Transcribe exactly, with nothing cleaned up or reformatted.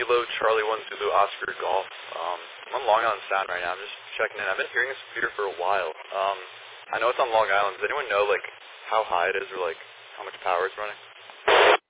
Kilo Charlie One Zulu Oscar Golf. Um, I'm on Long Island Sound right now. I'm just checking in. I've been hearing this computer for a while. Um, I know it's on Long Island. Does anyone know like how high it is or like how much power it's running?